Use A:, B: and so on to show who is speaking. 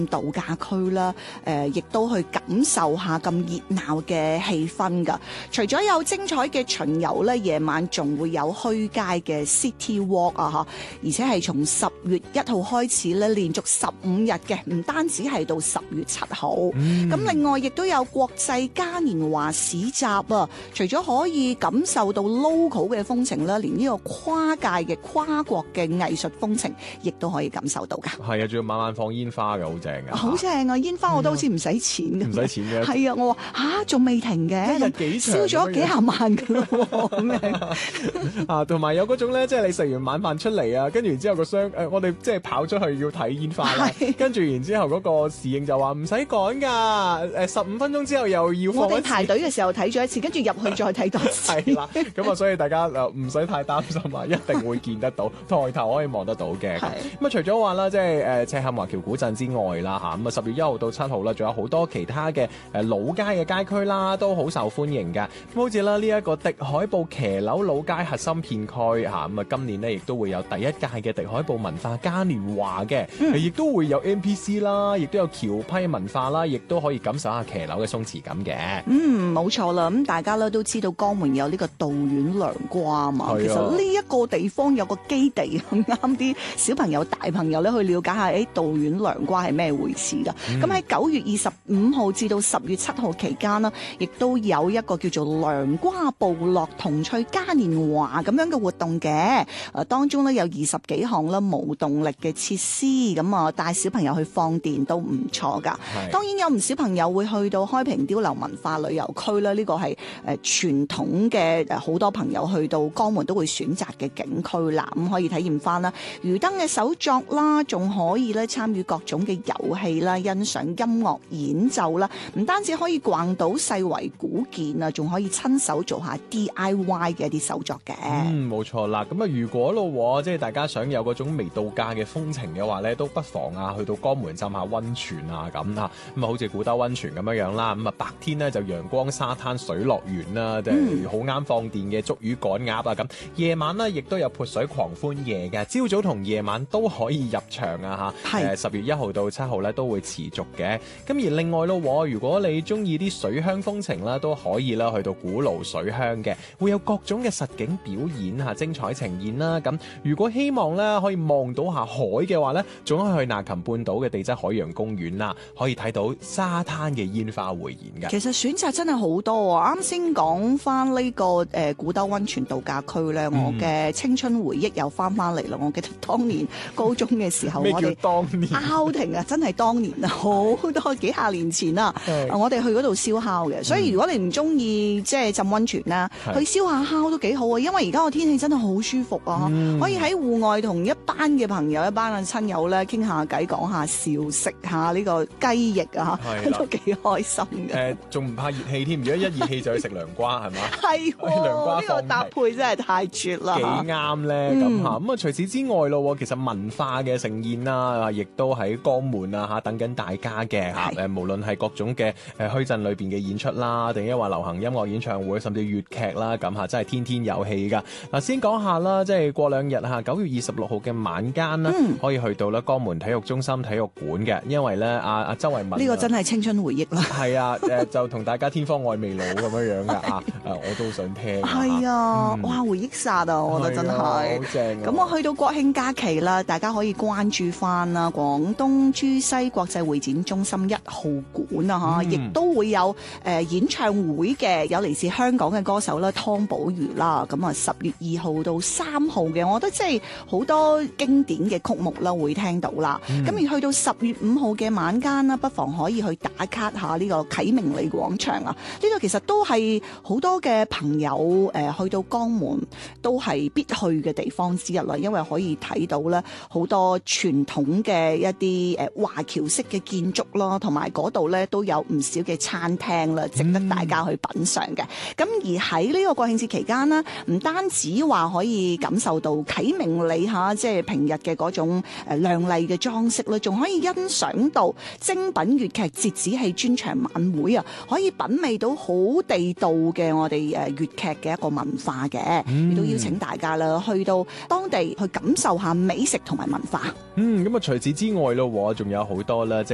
A: 度假區啦，亦都去感受下咁熱鬧嘅氣氛㗎。除咗有精彩嘅巡遊咧，夜晚仲會有虛街嘅 City Walk 啊，而且係從10月1號開始咧，連續15日嘅，唔單止係到10月7號。咁另外亦都有國際嘉年華市集啊，除咗可以感受到 local 嘅風情啦，連呢個跨界嘅跨國嘅藝術風情，亦都可以感受到㗎。
B: 係啊，仲要晚晚放煙花㗎，好正㗎。
A: 好正啊！煙花我都好似唔使錢嘅，
B: 唔使錢嘅。
A: 係啊，我話嚇仲未停嘅，
B: 一日幾場
A: 燒咗幾廿萬㗎咯喎，咁樣
B: 啊，同埋有嗰種咧，即係你食完晚飯出嚟啊，跟住然之後個箱我哋即係跑出去要睇煙花啦，跟住然之後嗰個侍應就話唔使趕㗎，15分鐘之後又要放一次。
A: 我哋排隊嘅時候睇咗一次，跟住入去再睇多次。
B: 係啦，咁啊，所以大家唔使太擔心啊，一定會見得到，抬頭可以望得到嘅。咁啊，除咗話啦，即係赤坎華僑古鎮之外啦嚇，咁啊10月1號到7號啦，仲有好多其他嘅老街嘅街區啦，都好受歡迎㗎。咁好似啦呢一個迪海埔騎樓老街核心片區嚇，咁啊今年呢亦都會有第一屆嘅迪海埔文化嘉年華嘅，亦都會有 NPC 啦，亦都有橋批文化啦，亦都可以感受下騎樓嘅鬆弛感嘅。
A: 冇錯啦，咁大家咧都知道江門有呢個道院涼瓜啊嘛，其實呢一個地方有個基地，啱啲小朋友大朋友咧去了解下道院涼瓜係咩回事㗎。咁喺9月25號至到10月7號期間啦，亦都有一個叫做涼瓜部落童趣嘉年華咁樣嘅活動嘅。當中咧有20幾項啦無動力嘅設施，咁啊帶小朋友去放電都唔錯㗎。當然有唔少朋友會去到開平碉樓文化旅遊區啦，呢個係傳統嘅好多朋友去到江門都會選擇嘅景區啦。咁可以體驗翻啦魚燈嘅手作啦，仲可以咧參與各種嘅遊戲啦，欣賞音樂演奏啦。唔單止可以逛到世遺古建啊，仲可以親手做下 DIY 嘅一啲手作嘅。
B: 冇錯啦。咁啊，如果咯，即係大家想有嗰種微度假嘅風情嘅話咧，都不妨啊去到江門浸下溫泉啊咁啊。咁啊，好似古兜溫泉咁樣樣啦。咁啊，白天咧就陽光沙灘水樂園啦，即係好啱放電嘅捉魚趕鴨啊咁。夜晚咧亦都有潑水狂歡夜嘅，朝早同夜晚都可以入場啊嚇。10月1號到7號咧都會持續嘅。咁而另外咯，如果你中意啲水鄉風情啦，都可以啦去到古爐水鄉嘅，會有各種嘅實景表演嚇，精彩呈現啦。咁如果希望咧可以望到下海嘅話咧，仲可以去納琴半島嘅地質海洋公園啦，可以睇到沙灘嘅煙花匯演嘅。
A: 其實選擇真係好多啊！啱先講翻呢個古兜溫泉度假區咧，我嘅青春回憶又翻嚟啦！我記得當年高中嘅時候，我哋outing啊，真係當年啊，好多幾廿年前啦，我哋去嗰度燒烤嘅。所以如果你唔中意即係浸溫泉啦，去燒下烤都幾好啊！因為而家個天氣真係好舒服啊，可以喺戶外同一班嘅朋友、一班嘅親友咧傾下偈、講下笑、食下呢個雞翼啊，都幾開心嘅。
B: 仲唔怕熱氣添？如果一熱氣就去食涼瓜係嘛？
A: 係涼瓜呢個搭配真係太絕啦！
B: 幾啱咧咁嚇。咁啊，除此之外咯，其實文化嘅盛宴啦，亦都喺江門啊等緊大家嘅嚇。無論係各種嘅墟鎮裏邊嘅演出啦，定係話流行音樂演唱會，甚至粵劇啦咁嚇，真係天天有戲㗎。嗱，先講下啦，即係過2日嚇9月26號嘅晚間啦，可以去到咧江門體育中心體育館嘅，因為咧阿周慧敏呢
A: 個真係青春回憶啦。
B: 係啊，就同大家天荒愛未老咁樣㗎啊！我都想聽。
A: 係啊，哇，回憶殺啊！我覺得真係
B: 好正。
A: 咁我去到國慶假期啦，大家可以關注翻啦，廣東珠西國際會展中心1號館啊嚇，亦都會有演唱會嘅，有嚟自香港嘅歌手啦，湯寶如啦，咁啊10月2號到3號嘅，我覺得即係好多經典嘅曲目啦，會聽到啦。咁而去到10月5號嘅晚間啦，不妨可以去打卡下呢個啟明里廣場啊！呢度其實都係好多嘅朋友去到江門都係必去嘅地方之一啦，因為可以睇到咧好多傳統嘅一啲華僑式嘅建築啦，同埋嗰度咧都有唔少嘅餐廳啦，值得大家去品嚐嘅。咁而喺呢個國慶節期間呢，唔單止話可以感受到啟明里嚇，即係平日嘅嗰種亮麗嘅裝飾啦，仲可以欣賞到精品粵劇折子戲專場晚會啊，可以品味到好地道嘅我哋粵劇嘅一個文化嘅，亦都邀請大家啦去到當地去感受下美食同埋文化。
B: 咁啊，除此之外咯，仲有好多啦。